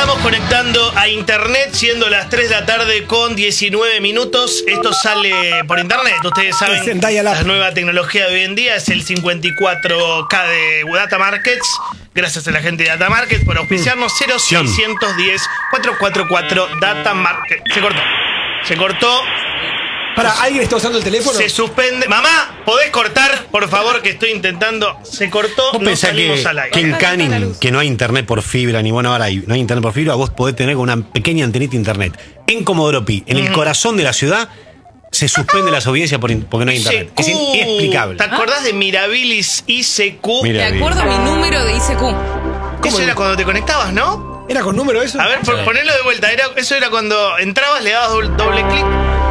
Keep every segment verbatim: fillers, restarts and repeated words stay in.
estamos conectando a internet, siendo las tres de la tarde con diecinueve minutos. Esto sale por internet, ustedes saben, la nueva tecnología de hoy en día es el cincuenta y cuatro K de Data Markets. Gracias a la gente de Data Markets por auspiciarnos. Cero seiscientos diez, cuatrocientos cuarenta y cuatro Data Markets. Se cortó. Se cortó. Para, ¿alguien está usando el teléfono? Se suspende. Mamá, ¿podés cortar? Por favor, que estoy intentando. Se cortó. ¿Vos no pensás que, al aire. que en Canning, que no hay internet por fibra, ni bueno, ahora hay, no hay internet por fibra, vos podés tener una pequeña antenita de internet? En Comodoro Pi, en el mm. corazón de la ciudad, se suspende las audiencias por, porque no hay internet. I C Q. Es inexplicable. ¿Te acordás de Mirabilis I C Q? Mirabilis. Me acuerdo mi número de I C Q. Eso era cuando te conectabas, ¿no? ¿Era con número eso? A ver, por, ponelo de vuelta. Era, eso era cuando entrabas, le dabas doble, doble clic.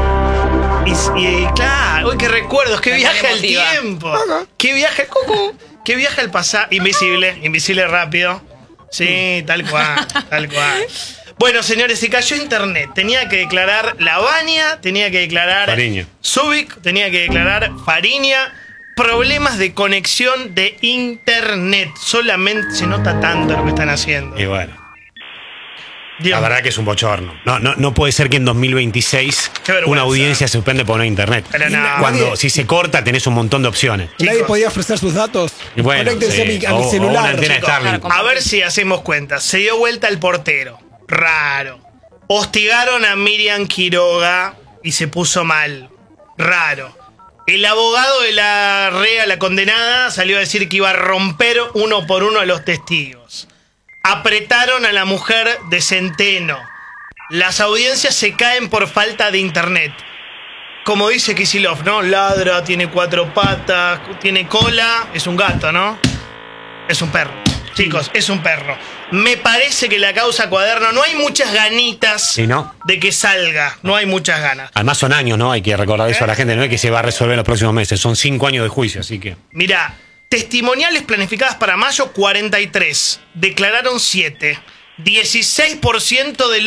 Y, y claro, uy, qué recuerdos, qué viaje al tiempo. Uh-huh. Qué viaje, cucú, qué viaje al pasado. Invisible, invisible rápido. Sí, tal cual, tal cual. Bueno, señores, se cayó internet. Tenía que declarar La Baña, tenía que declarar Fariña. Subic, tenía que declarar Fariña. Problemas de conexión de internet. Solamente se nota tanto lo que están haciendo. Y bueno. Dios. La verdad que es un bochorno. No, no, no puede ser que en dos mil veintiséis una audiencia se suspende por no internet. Pero no. Cuando Nadie, si se corta tenés un montón de opciones. Nadie Chicos. podía ofrecer sus datos. Y bueno, Conéctense sí. a mi, a o, mi celular. o una antena Chicos, Starlink. a ver si hacemos cuenta. Se dio vuelta el portero. Raro. Hostigaron a Miriam Quiroga y se puso mal. Raro. El abogado de la rea, la condenada, salió a decir que iba a romper uno por uno a los testigos. Apretaron a la mujer de Centeno. Las audiencias se caen por falta de internet. Como dice Kicillof, ¿no? Ladra, tiene cuatro patas, tiene cola. Es un gato, ¿no? Es un perro. Chicos, es un perro. Me parece que la causa Cuaderno no hay muchas ganitas ¿Sí, no? de que salga. No hay muchas ganas. Además son años, ¿no? Hay que recordar eso a la gente. No es que se va a resolver en los próximos meses. Son cinco años de juicio, así que... Mirá, testimoniales planificadas para mayo, cuarenta y tres. Declararon siete. dieciséis por ciento del